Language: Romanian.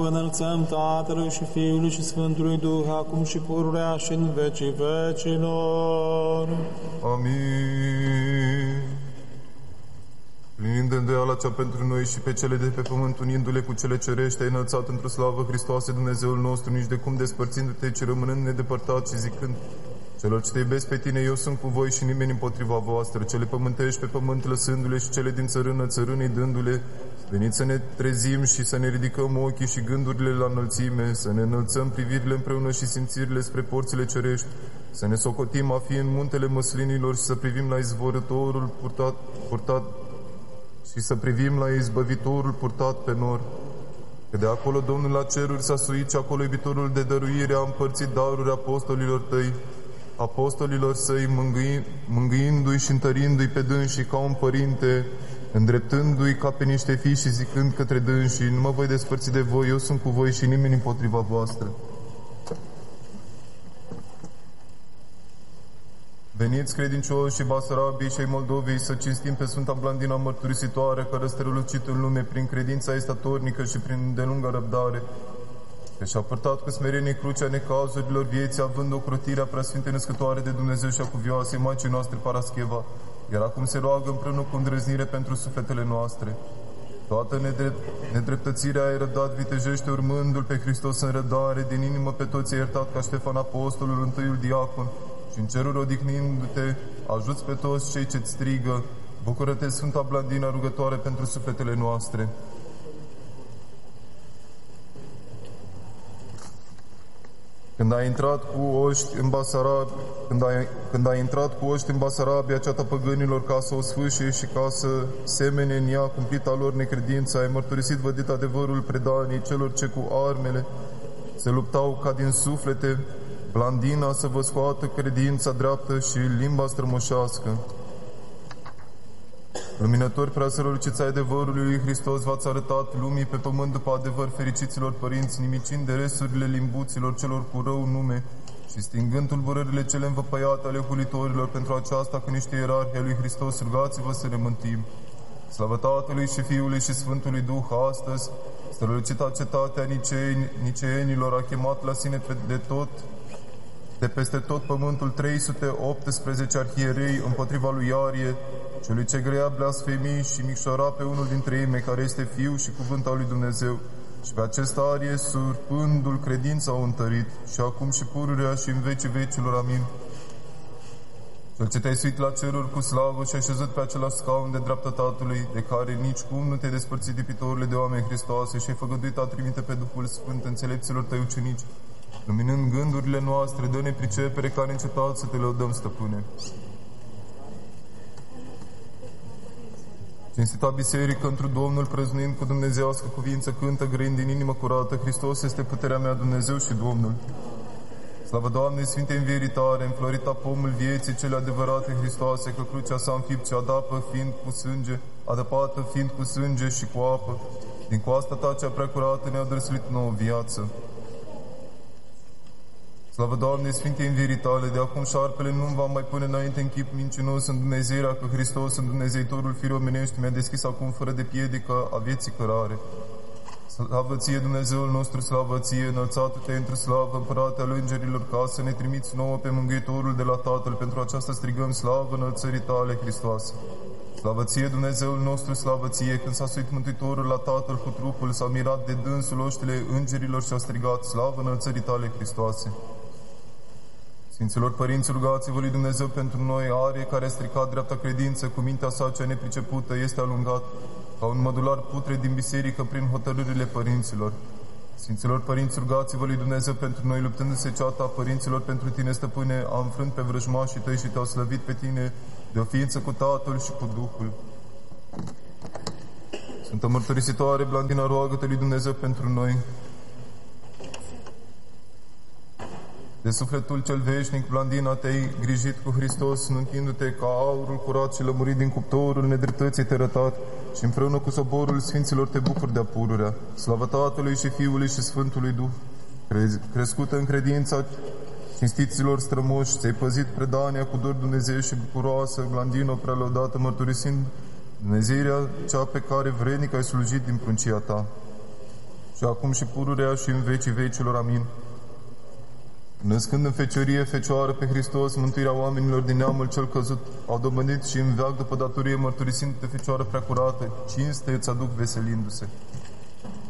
Înălțăm Tatălui și Fiului și Sfântului Duh, acum și pururea și în vecii vecilor. Amin. Plin de îndoială cea pentru noi și pe cele de pe pământ, unindu-le cu cele cerești, ai înălțat într-o slavă, Hristoase, Dumnezeul nostru, nici de cum despărțindu-te, ci rămânând nedepărtat și zicând: celor ce te iubesc pe tine, eu sunt cu voi și nimeni împotriva voastră, cele pământești pe pământ lăsându-le și cele din țărână țărânii dându-le. Veniți să ne trezim și să ne ridicăm ochii și gândurile la înălțime, să ne înălțăm privirile împreună și simțirile spre porțile cerești, să ne socotim a fi în muntele măslinilor și să privim la izvorătorul purtat și să privim la izbăvitorul purtat pe nor. Că de acolo Domnul la ceruri s-a suit și acolo iubitorul de dăruire a împărțit daruri apostolilor tăi, apostolilor săi, mângâindu-i și întărindu-i pe dânsii ca un părinte, îndreptându-i ca pe niște fii și zicând către dânsii: nu mă voi despărți de voi, eu sunt cu voi și nimeni împotriva voastră. Veniți, credincioși și Basarabii și ai Moldovei, să cinstim pe Sfânta Blandina mărturisitoare, care a strălucit în lume prin credința ei statornică și prin delungă răbdare, că și-a purtat cu smerenie crucea necazurilor vieții, având ocrotirea preasfinte născătoare de Dumnezeu și a cuvioasei Maicii noastre Parascheva, iar acum se roagă împreună cu îndrăznire pentru sufletele noastre. Toată nedreptățirea ai răbdat vitejește, urmându-L pe Hristos în răbdare, din inimă pe toți ai iertat ca Ștefan Apostolul, întâiul diacon, și în ceruri odihnindu-te, ajuți pe toți cei ce-ți strigă. Bucură-te, Sfânta Blandina, rugătoare pentru sufletele noastre. Când ai intrat cu oști în Basarabia, ceata păgânilor, ca să o sfâșie și ca să semene în ea cumplita lor necredință, ai mărturisit vădit adevărul predanii celor ce cu armele se luptau ca din suflete, Blandina să vă scoată credința dreaptă și limba strămoșească. Luminători prea străluciți ai adevărului lui Hristos, v-ați arătat lumii pe pământ după adevăr, fericiților părinți, nimicind de resturile limbuților celor cu rău nume și stingând tulburările cele învăpăiate ale hulitorilor. Pentru aceasta, cu niște ierarhi ai lui Hristos, rugați-vă să ne mântim. Slavă Tatălui și Fiului și Sfântului Duh, astăzi, strălucita cetatea niceenilor, a chemat la sine de peste tot pământul 318 arhierei împotriva lui Arie, celui ce grea blasfemii și micșora pe unul dintre ei, care este Fiul și Cuvânt al lui Dumnezeu. Și pe acest Arie, surpându-l credința, au întărit, și acum și pururea și în vecii vecilor. Amin. Cel ce te-ai suit la ceruri cu slavă și așezut pe același scaun de dreapta Tatălui, de care nici cum nu te-ai despărțit, iubitorule de oameni Hristoase, și ai făgăduit a trimite pe Duhul Sfânt înțelepților tăi ucenici, luminând gândurile noastre, dă-ne pricepere ca neîncetat să te lăudăm, Stăpâne. Cinstita biserică, întru Domnul, prăznuind cu dumnezească cuvință, cântă grâind din inimă curată: Hristos este puterea mea, Dumnezeu și Domnul. Slavă Doamnei Sfinte Învieritare, înflorita pomul vieții cele adevărate Hristoase, că crucea sa înfipt și adapată fiind cu sânge și cu apă, din coasta ta cea prea curată ne-a dărslit nouă viață. Slavă Doamnei Sfinte Învieritale, de acum șarpele nu va mai pune înainte în chip mincinos în Dumnezeirea, că Hristos, în Dumnezeitorul firii omenești, mi-a deschis acum fără de piedică a vieții cărare. Slavă ție, Dumnezeul nostru, slavă ție, înălțatu-te într-o slavă, Împărate al îngerilor, ca să ne trimiți nouă pe Mângâietorul de la Tatăl. Pentru aceasta strigăm slavă înălțării tale, Hristoase. Slavă ție, Dumnezeul nostru, slavă ție, când s-a suit Mântuitorul la Tatăl cu trupul, s-a mirat de dânsul oștile îngerilor și a strigat slavă înălțării tale, Hristoase. Sfinților părinți, rugați-vă lui Dumnezeu pentru noi. Arie, care a stricat dreapta credință cu mintea sa cea nepricepută, este alungat ca un mădular putre din biserică prin hotărârile părinților. Sfinților părinți, rugați-vă lui Dumnezeu pentru noi, luptându-se ceata părinților pentru tine, Stăpâne, a înfrânt pe vrăjmașii tăi și te-au slăvit pe tine de o ființă cu Tatăl și cu Duhul. Sfântă Mărturisitoare Blandina, roagă-te lui Dumnezeu pentru noi. De sufletul cel veșnic, Blandina, te-ai grijit cu Hristos, înuntindu-te ca aurul curat și lămurit din cuptorul nedreptății te rătat, și împreună cu soborul Sfinților te bucuri de-a pururea. Slavă Tatălui și Fiului și Sfântului Duh, crescută în credința cinstiților strămoși, ți-ai păzit predania cu dor Dumnezeu și bucuroasă, Blandino, prea lăudată, mărturisind Dumnezeirea cea pe care vrednic ai slujit din pruncia ta. și acum și pururea și în vecii vecilor. Amin. Născând în feciorie Fecioară pe Hristos, mântuirea oamenilor din neamul cel căzut, au dobândit și în veac după datorie, mărturisind pe Fecioară prea curată, cinste îți aduc veselindu-se.